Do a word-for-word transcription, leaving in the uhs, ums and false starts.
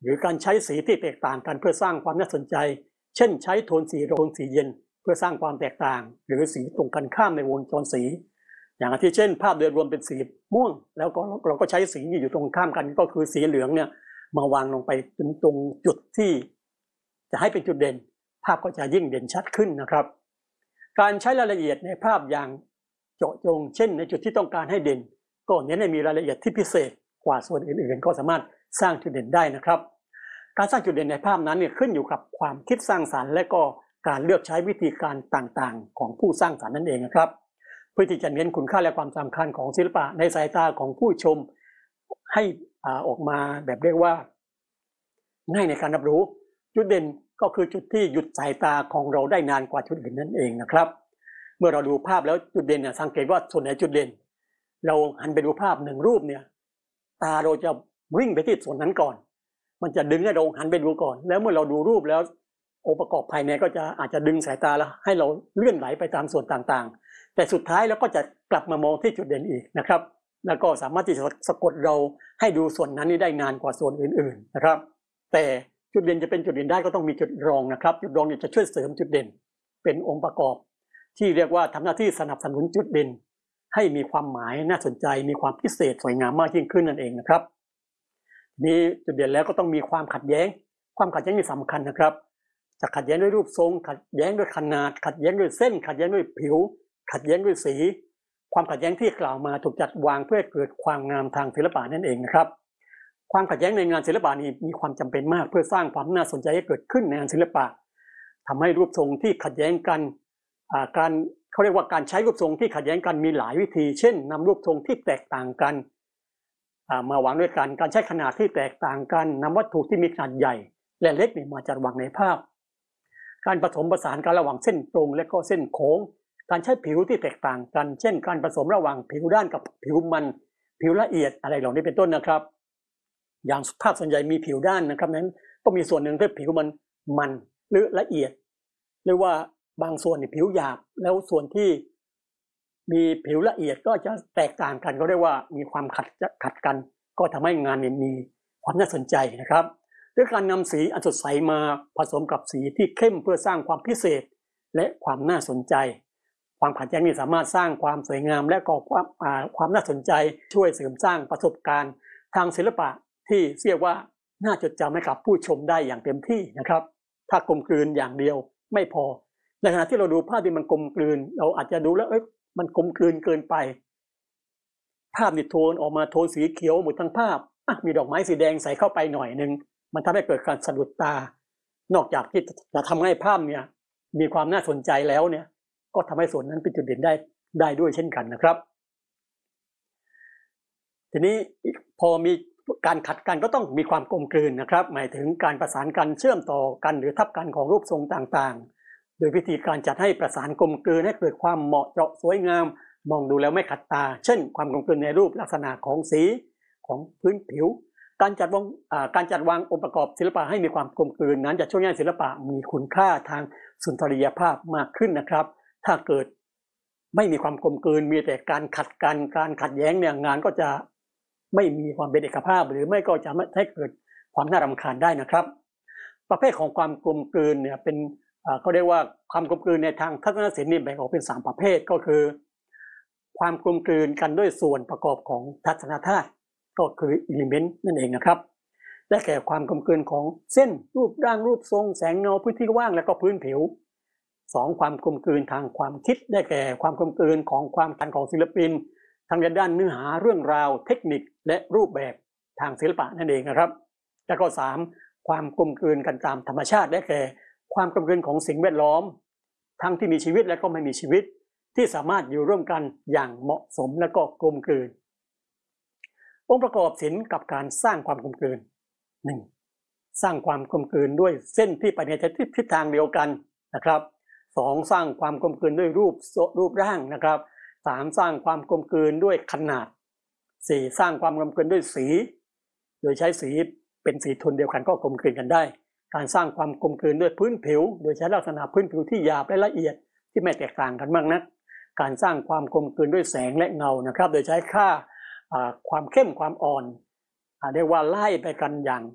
หรือการใช้สีที่แตกต่างกันเพื่อสร้างความน่าสนใจเช่นใช้โทนสีร้อนโทนสีเย็นเพื่อสร้างความแตกต่างหรือสีตรงกันข้ามในวงจรสีอย่างที่เช่นภาพโดยรวมเป็นสีม่วงแล้วก็เราก็ใช้สีที่อยู่ตรงข้ามกันก็คือสีเหลืองเนี่ยมาวางลงไปตรงจุดที่จะให้เป็นจุดเด่นภาพก็จะยิ่งเด่นชัดขึ้นนะครับการใช้รายละเอียดในภาพอย่างเจาะจงเช่นในจุดที่ต้องการให้เด่นก็เน้นให้มีรายละเอียดที่พิเศษกว่าส่วนอื่นๆก็สามารถสร้างจุดเด่นได้นะครับการสร้างจุดเด่นในภาพนั้นเนี่ยขึ้นอยู่กับความคิดสร้างสรรค์และก็การเลือกใช้วิธีการต่างๆของผู้สร้างสรรค์นั่นเองนะครับเพื่อที่จะเน้นคุณค่าและความสำคัญของศิลปะในสายตาของผู้ชมให้ออกมาแบบเรียกว่าง่ายในการรับรู้จุดเด่นก็คือจุดที่หยุดสายตาของเราได้นานกว่าจุดอื่นนั่นเองนะครับเมื่อเราดูภาพแล้วจุดเด่นเนี่ยสังเกตว่าส่วนไหนจุดเด่นเราหันไปดูภาพหนึ่งรูปเนี่ยตาเราจะวิ่งไปที่ส่วนนั้นก่อนมันจะดึงให้เราหันไปดูก่อนแล้วเมื่อเราดูรูปแล้วองค์ประกอบภายในก็จะอาจจะดึงสายตาแล้วให้เราเลื่อนไหลไปตามส่วนต่างๆแต่สุดท้ายเราก็จะกลับมามองที่จุดเด่นอีกนะครับแล้วก็สามารถที่จะสะกดเราให้ดูส่วนนั้นนี้ได้นานกว่าส่วนอื่นๆนะครับแต่จุดเด่นจะเป็นจุดเด่นได้ก็ต้องมีจุดรองนะครับจุดรองจะช่วยเสริมจุดเด่นเป็นองค์ประกอบที่เรียกว่าทำหน้าที่สนับสนุนจุดเด่นให้มีความหมายน่าสนใจมีความพิเศษสวยงามมากยิ่งขึ้นนั่นเองนะครับนี่จุดเด่นแล้วก็ต้องมีความขัดแย้งความขัดแย้งนี่สำคัญนะครับจะขัดแย้งด้วยรูปทรงขัดแย้งด้วยขนาดขัดแย้งด้วยเส้นขัดแย้งด้วยผิวขัดแย้งด้วยสีความขัดแย้งที่กล่าวมาถูกจัดวางเพื่อเกิดความงามทางศิลปะนั่นเองนะครับความขัดแย้งในงานศิลปะนี้มีความจำเป็นมากเพื่อสร้างความน่าสนใจให้เกิดขึ้นในงานศิลปะทำให้รูปทรงที่ขัดแย้งกันการเขาเรียกว่าการใช้รูปทรงที่ขัดแย้งกันมีหลายวิธีเช่นนำรูปทรงที่แตกต่างกันมาวางด้วยกันการใช้ขนาดที่แตกต่างกันนำวัตถุที่มีขนาดใหญ่และเล็กมาจัดวางในภาพการผสมผสานกันระหว่างเส้นตรงและก็เส้นโค้งการใช้ผิวที่แตกต่างกันเช่นการผสมระหว่างผิวด้านกับผิวมันผิวละเอียดอะไรเหล่านี้เป็นต้นนะครับอย่างภาพส่วนใหญ่มีผิวด้านนะครับนั้นก็มีส่วนหนึ่งที่ผิวมันมันหรือละเอียดหรือว่าบางส่วนนี่ผิวหยาบแล้วส่วนที่มีผิวละเอียดก็จะแตกต่างกันก็เรียกว่ามีความขัดขัดกันก็ทำให้งานนี้มีความน่าสนใจนะครับด้วยการนำสีอันสดใสมาผสมกับสีที่เข้มเพื่อสร้างความพิเศษและความน่าสนใจความขัดแย้งนี้สามารถสร้างความสวยงามและก็ความความน่าสนใจช่วยเสริมสร้างประสบการณ์ทางศิลปะที่เรียกว่าน่าจดจำให้กับผู้ชมได้อย่างเต็มที่นะครับถ้ากลมกลืนอย่างเดียวไม่พอในขณะที่เราดูภาพที่มันกลมกลืนเราอาจจะดูแล้วเอ้ยมันกลมกลืนเกินไปภาพนี่โทนออกมาโทนสีเขียวหมดทั้งภาพมีดอกไม้สีแดงใส่เข้าไปหน่อยนึงมันทำให้เกิดการสะดุดตานอกจากที่จะทำให้ภาพเนี่ยมีความน่าสนใจแล้วเนี่ยก็ทำให้ส่วนนั้นเป็นจุดเด่นได้ได้ด้วยเช่นกันนะครับทีนี้พอมีการขัดกันก็ต้องมีความกลมกลืนนะครับหมายถึงการประสานกันเชื่อมต่อกันหรือทับกันของรูปทรงต่างๆโดยวิธีการจัดให้ประสานกลมกลืนให้เกิดความเหมาะเจาะสวยงามมองดูแล้วไม่ขัดตาเช่นความกลมกลืนในรูปลักษณะของสีของพื้นผิวการจัดวางการจัดวางองค์ประกอบศิลปะให้มีความกลมกลืนนั้นจะช่วยให้ศิลปะมีคุณค่าทางสุนทรียภาพมากขึ้นนะครับถ้าเกิดไม่มีความกลมกลืนมีแต่การขัดกันการขัดแย้งเนี่ยงานก็จะไม่มีความเป็นเอกภาพหรือไม่ก็จะให้เกิดความน่ารำคาญได้นะครับประเภทของความกลมกลืนเนี่ยเป็นเขาเรียกว่าความกลมกลืนในทางทัศนศิลป์นี่แบ่งออกเป็นสามประเภทก็คือความกลมกลืนกันด้วยส่วนประกอบของทัศนธาตุก็คืออิเลเมนต์นั่นเองนะครับได้แก่ความกลมกลืนของเส้นรูปร่างรูปทรงแสงเงาพื้นที่ว่างและก็พื้นผิวสองความกลมกลืนทางความคิดได้แก่ความกลมกลืนของความคิดของศิลปินทางด้านเนื้อหาเรื่องราวเทคนิคและรูปแบบทางศิลปะนั่นเองนะครับแล้วก็สามความกลมกลืนกันตามธรรมชาติได้แก่ความกลมกลืนของสิ่งแวดล้อมทั้งที่มีชีวิตและก็ไม่มีชีวิตที่สามารถอยู่ร่วมกันอย่างเหมาะสมและก็กลมกลืนองค์ประกอบศิลป์กับการสร้างความกลมกลืนหนึ่งสร้างความกลมกลืนด้วยเส้นที่ไปในทิศทางเดียวกันนะครับสองสร้างความกลมกลืนด้วยรูปรูปร่างนะครับสามสร้างความกลมกลืนด้วยขนาดสี่สร้างความกลมกลืนด้วยสีโดยใช้สีเป็นสีโทนเดียวกันก็กลมกลืนกันได้การสร้างความกลมกลืนด้วยพื้นผิวโดยใช้ลักษณะพื้นผิวที่หยาบและละเอียดที่ไม่แตกต่างกันมากนักการสร้างความกลมกลืนด้วยแสงและเงานะครับโดยใช้ค่าความเข้มความอ่อนเรียกว่าไล่ไปกันอย่าง